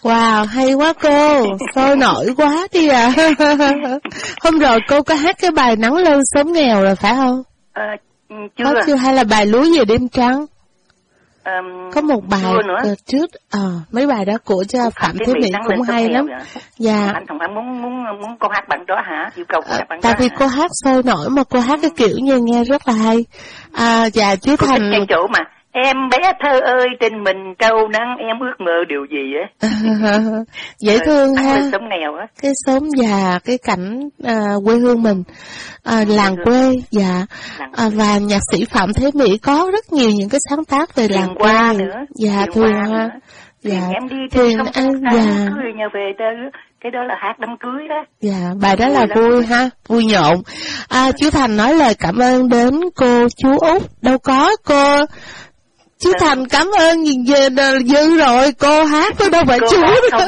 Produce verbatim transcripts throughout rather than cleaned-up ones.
Wow, hay quá cô, sôi nổi quá đi à. Hôm rồi cô có hát cái bài Nắng Lên Sớm Nghèo rồi phải không? À, chưa. Có chưa, hay là bài Lúa Về Đêm Trắng? Um, có một bài trước, ờ à, mấy bài đó của cho Phạm Thế Mỹ cũng hay lắm. Dạ. Anh Hồng Anh muốn muốn muốn cô hát bạn đó hả? Yêu cầu cô hát bạn Tại đó. Tại vì cô hát sôi nổi mà cô hát cái kiểu như nghe rất là hay. À, dạ chú cô Thành. Cái chỗ mà em bé thơ ơi trên mình trâu nắng em ước mơ điều gì ấy. Dễ thương ha. Sớm nghèo á. Cái xóm già, cái cảnh à, quê hương mình, à, làng quê, dạ. À, và nhạc sĩ Phạm Thế Mỹ có rất nhiều những cái sáng tác về làng quê. Nữa. Dạ, Thuyền Hoa. Dạ. Em đi Thuyền Anh, dạ. Cười nhà về tơ. Cái đó là hát đám cưới đó. Dạ, bài đó vui là vui lắm. Ha, vui nhộn. À, chú Thành nói lời cảm ơn đến cô chú Út. Đâu có cô. Chú Thành cảm ơn nhìn về dư rồi, cô hát tôi đâu phải chú đâu.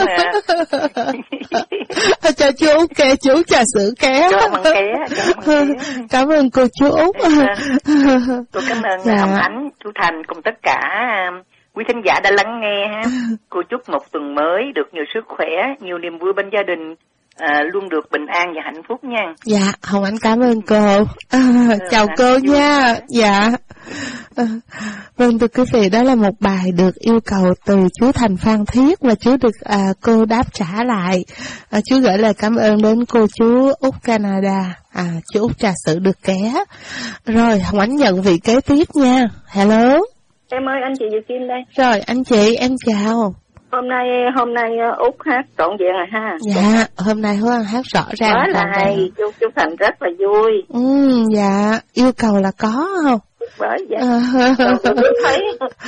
À. Cho chú Út kê, chú trà sữa ké. Cảm ơn cô chú Út. Tôi cảm ơn dạ. ông Ánh, chú Thành cùng tất cả quý khán giả đã lắng nghe ha. Cô chúc một tuần mới được nhiều sức khỏe, nhiều niềm vui bên gia đình. À, luôn được bình an và hạnh phúc nha. Dạ, Hồng Anh cảm ơn cô. À, ừ, chào cô nha. Dạ. À, vâng thưa quý vị, đó là một bài được yêu cầu từ chú Thành Phan Thiết và chú được à, cô đáp trả lại. À, chú gửi lời cảm ơn đến cô chú Út Canada. À, chú Út trà sữa được ké. Rồi, Hồng Anh nhận vị kế tiếp nha. Hello. Em ơi, anh chị Diệu Kim đây. Rồi, anh chị, em chào. Hôm nay hôm nay Út hát trọn vẹn rồi ha. Dạ, hôm nay Hương hát rõ ràng. Quá là hay, chú chú Thành rất là vui. Ừ, dạ, yêu cầu là có không? Bởi vậy. Thấy.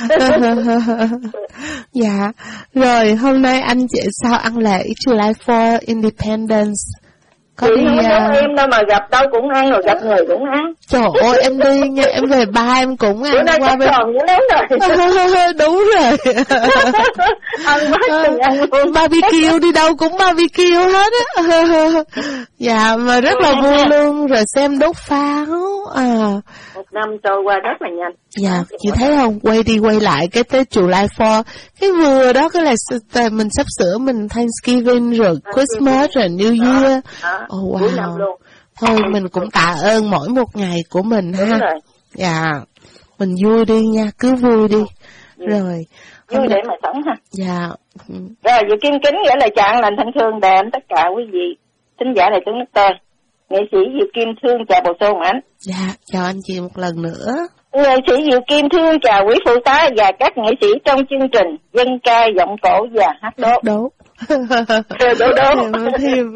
Dạ, rồi hôm nay anh chị sao ăn lễ July fourth Independence? Có chị đi, không có uh... em đâu mà gặp đâu cũng ăn, rồi gặp người cũng ăn. Trời ơi, em đi nha, em về ba em cũng ăn. Bữa nay qua bên... tròn với lớn rồi. Đúng rồi. Ăn quá chừng ăn luôn. Barbecue đi đâu cũng barbecue hết á. Dạ, mà rất là vui luôn, rồi xem đốt pháo. À. Một năm trôi qua rất là nhanh. Dạ, chị thấy không, quay đi quay lại cái tới July fourth, cái vừa đó cái là mình sắp sửa mình Thanksgiving rồi Christmas rồi New Year. Oh wow. Thôi mình cũng tạ ơn mỗi một ngày của mình ha. Dạ, mình vui đi nha, cứ vui đi. Rồi. Vui để mà sống ha. Dạ. Rồi, Diệu Kim kính gửi lời chào lành thân thương đến tất cả quý vị thính giả đại chúng nước tôi. Nghệ sĩ Diệu Kim thương chào bầu sô ảnh. Dạ, chào anh chị một lần nữa. Nghệ sĩ Diệu Kim thương chào quý phụ tá và các nghệ sĩ trong chương trình dân ca, giọng cổ và hát đố. Đố. Đố đố. Thêm.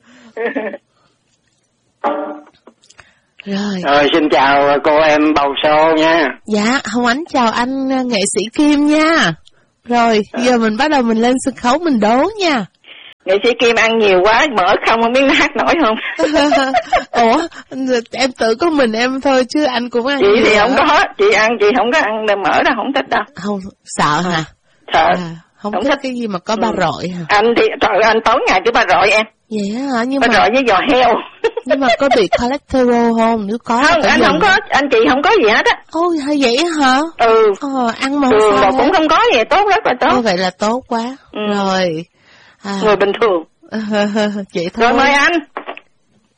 Rồi. Rồi, xin chào cô em bầu sô nha. Dạ, Hồng Ánh chào anh nghệ sĩ Kim nha. Rồi, giờ mình bắt đầu mình lên sân khấu mình đố nha. Nghệ sĩ Kim ăn nhiều quá, mỡ không, không biết nó hát nổi không? Ủa, em tự có mình em thôi chứ anh cũng ăn. Chị thì không có, chị ăn, chị không có ăn mỡ đâu, không thích đâu. Không, sợ hả? Sợ. À, không, không thích, thích cái gì mà có ba ừ. rọi hả? Anh thì, trời anh tối ngày cứ ba rọi em. Vậy hả? Nhưng ba mà... rọi với giò heo. Nhưng mà có bị cholesterol không? Nếu có không, anh không có, anh chị không có gì hết á. Ôi, hay vậy hả? Ừ. Ờ, ăn mà ừ, sao cũng không có gì, tốt, rất là tốt. Như vậy là tốt quá. Ừ. Rồi. À. Người bình thường. Vậy thôi. Rồi mời anh.